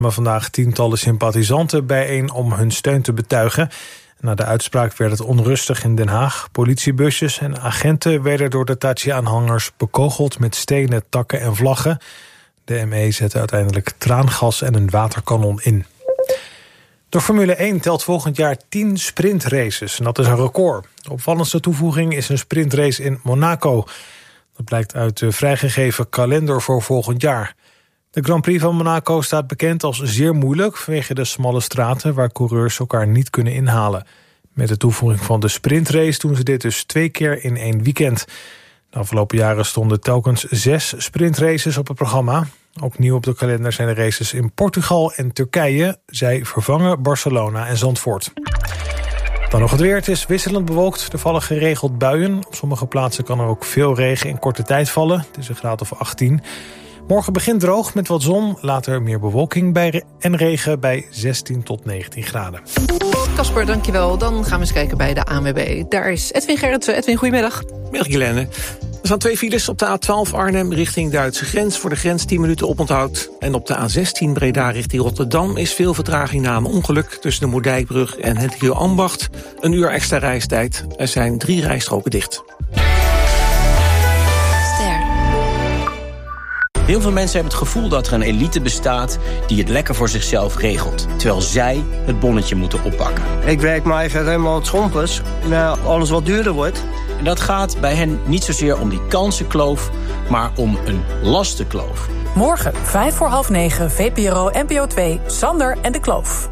Maar vandaag tientallen sympathisanten bijeen om hun steun te betuigen. Na de uitspraak werd het onrustig in Den Haag. Politiebusjes en agenten werden door de Tachi-aanhangers bekogeld met stenen, takken en vlaggen. De ME zette uiteindelijk traangas en een waterkanon in. De Formule 1 telt volgend jaar 10 sprintraces. En dat is een record. De opvallendste toevoeging is een sprintrace in Monaco. Dat blijkt uit de vrijgegeven kalender voor volgend jaar. De Grand Prix van Monaco staat bekend als zeer moeilijk vanwege de smalle straten waar coureurs elkaar niet kunnen inhalen. Met de toevoeging van de sprintrace doen ze dit dus 2 keer in 1 weekend. De afgelopen jaren stonden telkens 6 sprintraces op het programma. Ook nieuw op de kalender zijn de races in Portugal en Turkije. Zij vervangen Barcelona en Zandvoort. Dan nog het weer. Het is wisselend bewolkt. Er vallen geregeld buien. Op sommige plaatsen kan er ook veel regen in korte tijd vallen. Het is een graad of 18. Morgen begint droog met wat zon, later meer bewolking en regen bij 16 tot 19 graden. Casper, dankjewel. Dan gaan we eens kijken bij de ANWB. Daar is Edwin Gerritsen. Edwin, goedemiddag. Middag, Helene. Er staan 2 files op de A12 Arnhem richting Duitse grens. Voor de grens 10 minuten oponthoud. En op de A16 Breda richting Rotterdam is veel vertraging na een ongeluk tussen de Moerdijkbrug en Hendrik Ambacht. 1 uur extra reistijd. Er zijn 3 rijstroken dicht. Heel veel mensen hebben het gevoel dat er een elite bestaat die het lekker voor zichzelf regelt, terwijl zij het bonnetje moeten oppakken. Ik werk me eigenlijk helemaal het schompers naar alles wat duurder wordt. En dat gaat bij hen niet zozeer om die kansenkloof, maar om een lastenkloof. Morgen, 9:05, VPRO NPO 2, Sander en de Kloof.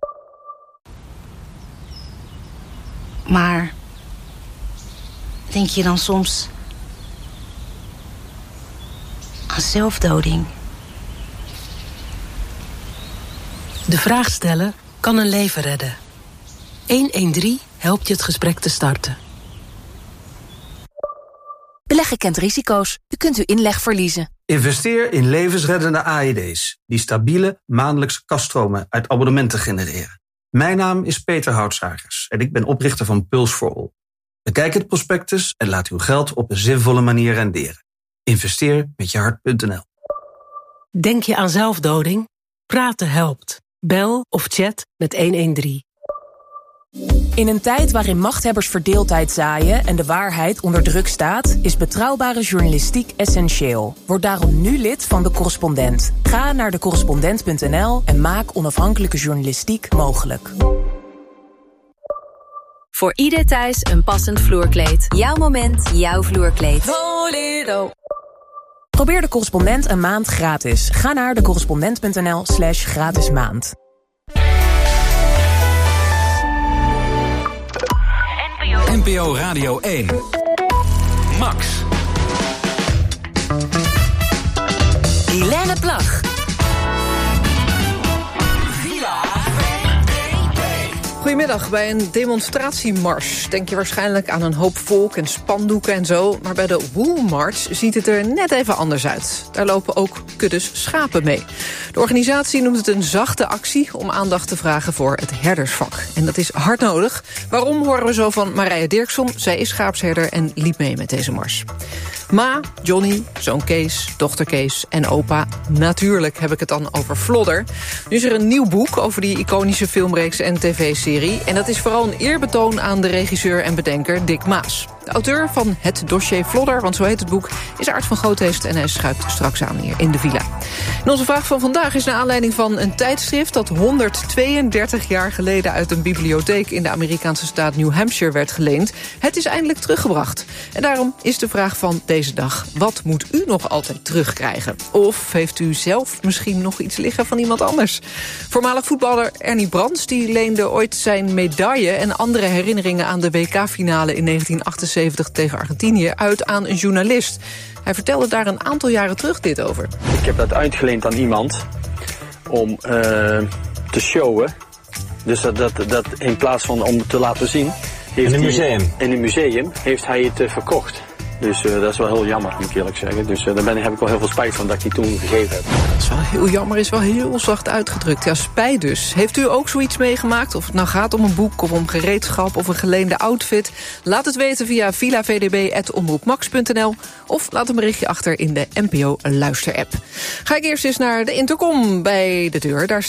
Maar denk je dan soms aan zelfdoding? De vraag stellen kan een leven redden. 113 helpt je het gesprek te starten. Beleggen kent risico's. U kunt uw inleg verliezen. Investeer in levensreddende AED's... die stabiele maandelijkse kaststromen uit abonnementen genereren. Mijn naam is Peter Houtsagers en ik ben oprichter van Pulse for All. Bekijk het prospectus en laat uw geld op een zinvolle manier renderen. Investeer met je hart.nl. Denk je aan zelfdoding? Praten helpt. Bel of chat met 113. In een tijd waarin machthebbers verdeeldheid zaaien en de waarheid onder druk staat, is betrouwbare journalistiek essentieel. Word daarom nu lid van De Correspondent. Ga naar decorrespondent.nl en maak onafhankelijke journalistiek mogelijk. Voor ieder thuis een passend vloerkleed. Jouw moment, jouw vloerkleed. Probeer De Correspondent een maand gratis. Ga naar decorrespondent.nl/gratis maand. NPO Radio 1. Max. Helene Plag. Goedemiddag. Bij een demonstratiemars denk je waarschijnlijk aan een hoop volk en spandoeken en zo. Maar bij de Wool March ziet het er net even anders uit. Daar lopen ook kuddes schapen mee. De organisatie noemt het een zachte actie om aandacht te vragen voor het herdersvak. En dat is hard nodig. Waarom horen we zo van Marije Dirkson? Zij is schaapsherder en liep mee met deze mars. Ma, Johnny, zoon Kees, dochter Kees en opa. Natuurlijk heb ik het dan over Flodder. Nu is er een nieuw boek over die iconische filmreeks en tv-serie. En dat is vooral een eerbetoon aan de regisseur en bedenker Dick Maas. De auteur van Het dossier Flodder, want zo heet het boek, is Aart van Grootheest en hij schuift straks aan hier in de villa. En onze vraag van vandaag is naar aanleiding van een tijdschrift dat 132 jaar geleden uit een bibliotheek in de Amerikaanse staat New Hampshire werd geleend. Het is eindelijk teruggebracht. En daarom is de vraag van deze dag: wat moet u nog altijd terugkrijgen? Of heeft u zelf misschien nog iets liggen van iemand anders? Voormalig voetballer Ernie Brands die leende ooit zijn medaille en andere herinneringen aan de WK-finale in 1978 tegen Argentinië uit aan een journalist. Hij vertelde daar een aantal jaren terug dit over. Ik heb dat uitgeleend aan iemand om te showen. Dus dat in plaats van om te laten zien. In een museum heeft hij het verkocht. Dus dat is wel heel jammer, moet ik eerlijk zeggen. Dus daar heb ik wel heel veel spijt van dat ik die toen gegeven heb. Dat is wel heel jammer, is wel heel zacht uitgedrukt. Ja, spijt dus. Heeft u ook zoiets meegemaakt? Of het nou gaat om een boek of om gereedschap of een geleende outfit? Laat het weten via villavdb@omroepmax.nl of laat een berichtje achter in de NPO Luister-app. Ga ik eerst eens naar de intercom bij de deur. Daar